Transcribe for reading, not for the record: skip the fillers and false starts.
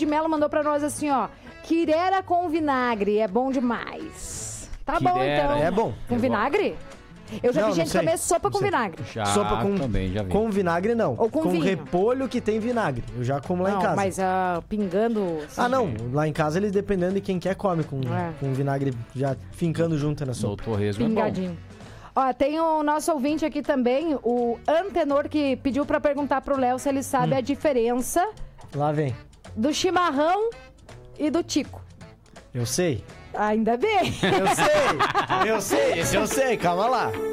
de Mello mandou pra nós assim, ó. Quirera com vinagre, é bom demais. Tá bom, então. É bom. Com vinagre? Eu já vi gente sei. comer sopa com sei. vinagre. Já, Sopa também, já vi. com vinagre, não. Ou com vinho. repolho que tem vinagre. Eu já como lá em casa. Mas pingando... assim, Não. Lá em casa, eles, dependendo de quem quer, come com vinagre já fincando junto na sopa. No torresmo pingadinho. Ó, tem o nosso ouvinte aqui também, o Antenor, que pediu pra perguntar pro Léo se ele sabe a diferença Lá vem. do chimarrão e do tico. Eu sei. Ainda bem. Eu sei. Esse eu sei. Calma lá.